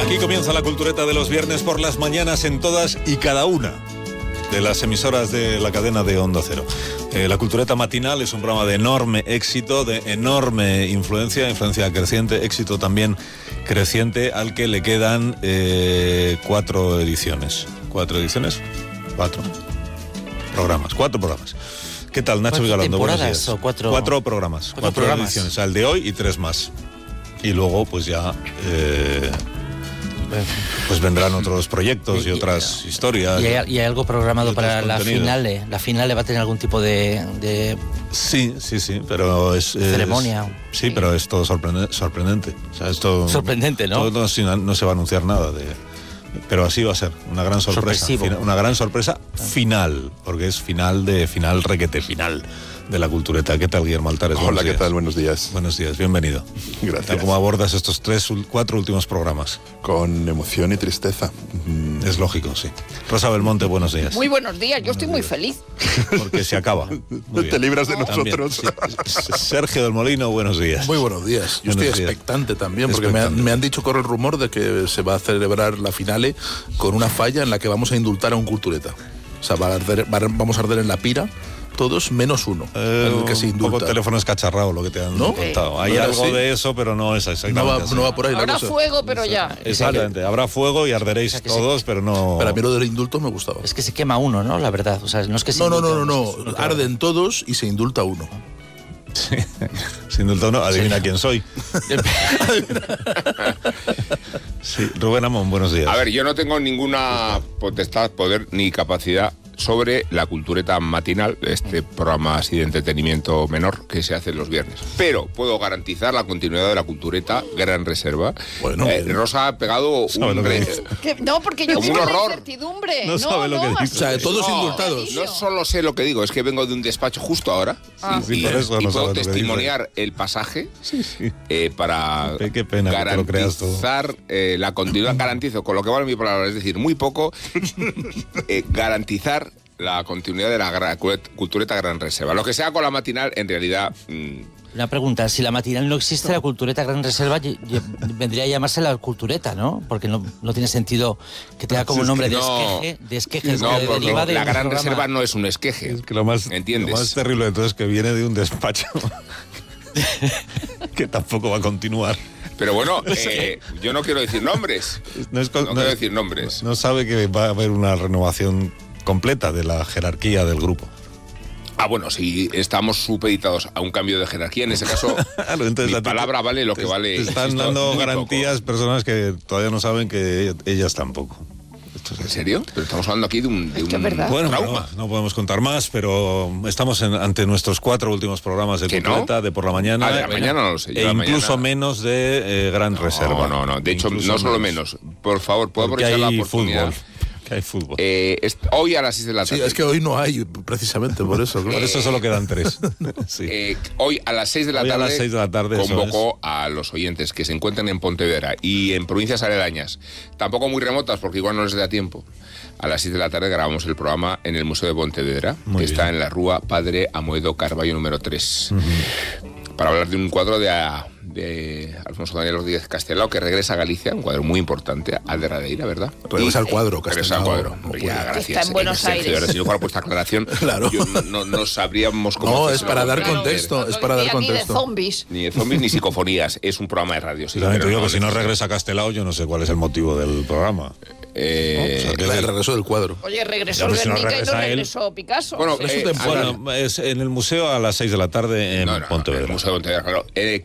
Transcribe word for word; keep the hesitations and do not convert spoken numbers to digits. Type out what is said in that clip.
Aquí comienza la cultureta de los viernes por las mañanas en todas y cada una de las emisoras de la cadena de Onda Cero. Eh, la cultureta matinal es un programa de enorme éxito, de enorme influencia, influencia creciente, éxito también creciente, al que le quedan eh, cuatro ediciones. ¿Cuatro ediciones? Cuatro programas, cuatro programas. ¿Qué tal, Nacho Vigalondo? Buenos días. O cuatro... cuatro programas, cuatro, cuatro programas. ediciones, o sea, el de hoy y tres más. Y luego, pues ya... Eh, pues vendrán otros proyectos y, y otras y, historias. ¿Y hay, y hay algo programado para la finale? ¿La finale va a tener algún tipo de...? de sí, sí, sí, pero es... ceremonia. Es, sí, pero es todo sorprendente. sorprendente. O sea, esto, sorprendente, ¿no? Todo, no, no se va a anunciar nada de... Pero así va a ser, una gran sorpresa. Fina, una gran sorpresa final, porque es final de final requete final de la cultureta. ¿Qué tal, Guillermo Altares? Hola, ¿qué tal? Buenos días. Buenos días, bienvenido. Gracias. ¿Cómo abordas estos tres, cuatro últimos programas? Con emoción y tristeza. Es lógico, sí. Rosa Belmonte, buenos días. Muy buenos días, yo buenos estoy días. Muy feliz. Porque se acaba. Muy Te libras de nosotros. Sí. Sergio del Molino, buenos días. Muy buenos días. Yo buenos estoy días. expectante también, porque expectante. Me, han, me han dicho, corre el rumor de que se va a celebrar la finale con una falla en la que vamos a indultar a un cultureta. O sea, va a arder, va a, vamos a arder en la pira todos menos uno, eh, el que se indulta. Un poco teléfono escacharrado lo que te han ¿No? contado. Hay ¿No algo así? de eso, pero no es exactamente no va, así. No va por ahí Habrá la cosa. fuego, pero ya. Exactamente, habrá fuego y arderéis o sea, todos, se... pero no... Pero a mí lo del indulto me gustaba. Es que se quema uno, ¿no? La verdad, o sea, no es que se No, no, indulta, no, no, no, no, no. Arden todos y se indulta uno. Sí. Se indulta uno, adivina sí. quién soy. Sí, Rubén Amón, buenos días. A ver, yo no tengo ninguna potestad, poder ni capacidad sobre la cultureta matinal, este programa así de entretenimiento menor que se hace los viernes. Pero puedo garantizar la continuidad de la cultureta Gran Reserva. Bueno, eh, Rosa ha pegado un re... No, porque yo vivo en horror. incertidumbre. No, no sabe lo no, que no, dice. O sea, todos no, indultados. No solo sé lo que digo, es que vengo de un despacho justo ahora ah, y, sí, y, por eso y no puedo sabe testimoniar el pasaje sí, sí. Eh, para Qué pena garantizar eh, la continuidad. Garantizo, con lo que vale mi palabra, es decir, muy poco, eh, garantizar la continuidad de la gra- cultureta Gran Reserva. Lo que sea con la matinal, en realidad... Mmm... Una pregunta, si la matinal no existe, la cultureta Gran Reserva y, y, vendría a llamarse la cultureta, ¿no? Porque no, no tiene sentido que tenga como nombre de no, esqueje, de esqueje. No, de, porque de la de Gran programa. Reserva no es un esqueje. Es que lo más, ¿entiendes? Lo más terrible entonces que viene de un despacho que tampoco va a continuar. Pero bueno, eh, yo no quiero decir nombres. No, es, no, no quiero decir nombres. No sabe que va a haber una renovación completa de la jerarquía del grupo. Ah, bueno, si estamos supeditados a un cambio de jerarquía, en ese caso, claro, entonces, mi palabra vale lo que te, vale. Te están esto, dando garantías poco. Personas que todavía no saben que ellas tampoco. ¿En serio? Pero estamos hablando aquí de un, de un bueno, trauma. No, no podemos contar más, pero estamos en, ante nuestros cuatro últimos programas de cultureta, no? de por la mañana. Ah, de la mañana no lo sé. E incluso mañana... menos de eh, Gran no, Reserva. No, no, de hecho, incluso no solo menos. menos. Por favor, ¿puedo Porque aprovechar hay la oportunidad? Fútbol. Que hay fútbol. Eh, es, hoy a las seis de la tarde. Sí, es que hoy no hay, precisamente por eso. Claro. Por eso solo quedan tres. Sí. Eh, hoy a las seis de la hoy tarde, a las seis de la tarde convocó a los oyentes que se encuentran en Pontevedra y en provincias aledañas, tampoco muy remotas porque igual no les da tiempo. A las seis de la tarde grabamos el programa en el Museo de Pontevedra, muy que bien. Está en la Rúa Padre Amoedo Carballo número tres. Uh-huh. Para hablar de un cuadro de, de Alfonso Daniel Rodríguez Castelao, que regresa a Galicia, un cuadro muy importante, al de Radeira, ¿verdad? Regresa al cuadro, Regresa al cuadro. No ya, gracias. Está en Buenos eh, Aires. Señora, si no fuera por esta aclaración, claro. yo no, no, no sabríamos cómo... No, es para dar claro, contexto, claro, es para dar contexto. Ni de zombies. Ni de zombies ni psicofonías, es un programa de radio. Sí, pero digo no, que si no regresa a Castelao, yo no sé cuál es el motivo del programa. Eh, no, o sea, que es el regreso del cuadro. Oye, regresó ya, el Guernica si no y no regresó Picasso. Bueno, sí. eh, bueno, es en el museo a las seis de la tarde en no, no, Pontevedra. El museo de Pontevedra, claro. Eh,